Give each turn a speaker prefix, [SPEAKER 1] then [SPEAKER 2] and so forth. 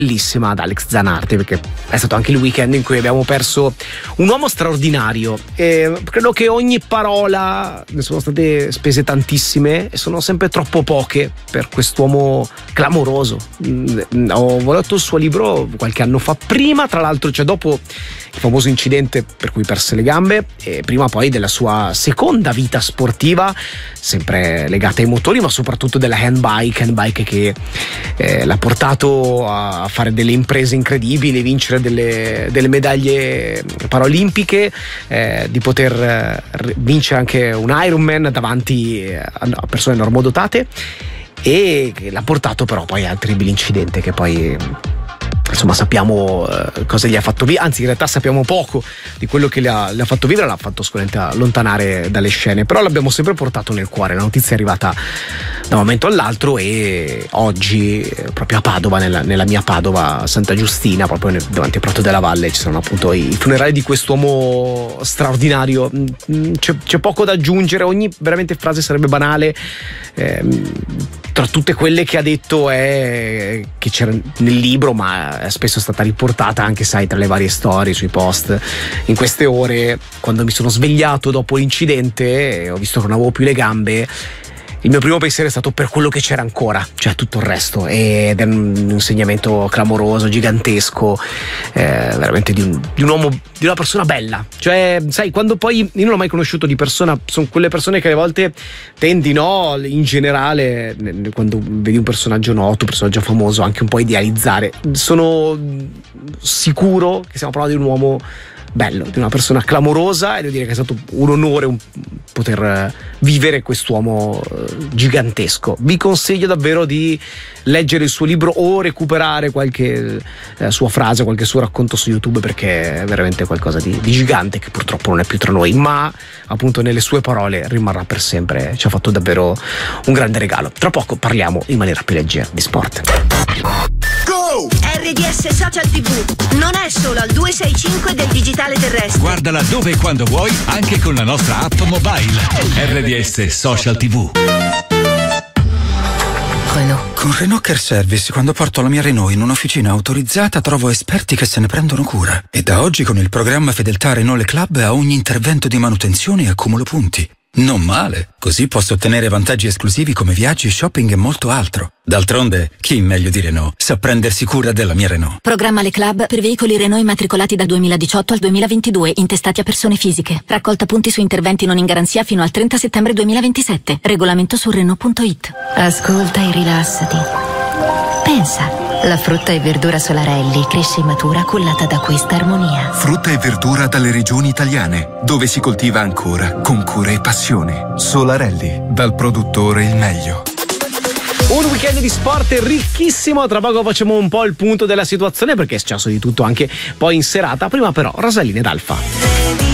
[SPEAKER 1] bellissima ad Alex Zanardi, perché è stato anche il weekend in cui abbiamo perso un uomo straordinario e credo che ogni parola, ne sono state spese tantissime e sono sempre troppo poche per quest'uomo clamoroso. Ho letto il suo libro qualche anno fa, prima tra l'altro, cioè dopo il famoso incidente per cui perse le gambe, e prima poi della sua seconda vita sportiva, sempre legata ai motori, ma soprattutto della handbike che l'ha portato a fare delle imprese incredibili, vincere delle medaglie paraolimpiche, di poter vincere anche un Ironman davanti a persone normodotate, e che l'ha portato però poi al terribile incidente che poi insomma sappiamo cosa gli ha fatto vivere, anzi in realtà sappiamo poco di quello che le ha fatto vivere, l'ha fatto sicuramente allontanare dalle scene, però l'abbiamo sempre portato nel cuore. La notizia è arrivata da un momento all'altro e oggi proprio a Padova, nella mia Padova, Santa Giustina, proprio davanti al Prato della Valle, ci sono appunto i funerali di quest'uomo straordinario. C'è poco da aggiungere, ogni veramente frase sarebbe banale, tra tutte quelle che ha detto che c'era nel libro, ma spesso è stata riportata anche, sai, tra le varie storie sui post. In queste ore, quando mi sono svegliato dopo l'incidente e ho visto che non avevo più le gambe, il mio primo pensiero è stato per quello che c'era ancora, cioè tutto il resto, ed è un insegnamento clamoroso, gigantesco, veramente di un uomo, di una persona bella. Cioè, sai, quando poi, io non l'ho mai conosciuto di persona, sono quelle persone che alle volte tendi, no, in generale, quando vedi un personaggio noto, un personaggio famoso, anche un po' idealizzare. Sono sicuro che stiamo parlando di un uomo bello, di una persona clamorosa, e devo dire che è stato un onore poter vivere quest'uomo gigantesco. Vi consiglio davvero di leggere il suo libro o recuperare qualche sua frase, qualche suo racconto su YouTube, perché è veramente qualcosa di gigante che purtroppo non è più tra noi, ma appunto nelle sue parole rimarrà per sempre. Ci ha fatto davvero un grande regalo. Tra poco parliamo in maniera più leggera di sport.
[SPEAKER 2] Go! RDS Social TV non è solo al 265 del digitale terrestre.
[SPEAKER 3] Guardala dove e quando vuoi, anche con la nostra app mobile. RDS Social TV.
[SPEAKER 4] Renault. Con Renault Care Service, quando porto la mia Renault in un'officina autorizzata, trovo esperti che se ne prendono cura. E da oggi con il programma Fedeltà Renault Le Club, a ogni intervento di manutenzione accumulo punti. Non male, così posso ottenere vantaggi esclusivi come viaggi, shopping e molto altro. D'altronde, chi meglio di Renault sa prendersi cura della mia Renault.
[SPEAKER 5] Programma Le Club per veicoli Renault immatricolati dal 2018 al 2022, intestati a persone fisiche. Raccolta punti su interventi non in garanzia fino al 30 settembre 2027. Regolamento su Renault.it.
[SPEAKER 6] Ascolta e rilassati. Pensa, la frutta e verdura Solarelli cresce e matura cullata da questa armonia.
[SPEAKER 7] Frutta e verdura dalle regioni italiane, dove si coltiva ancora con cura e passione. Solarelli, dal produttore il meglio.
[SPEAKER 1] Un weekend di sport ricchissimo. Tra poco facciamo un po' il punto della situazione, perché è successo di tutto anche poi in serata. Prima però Rosalina ed Alfa.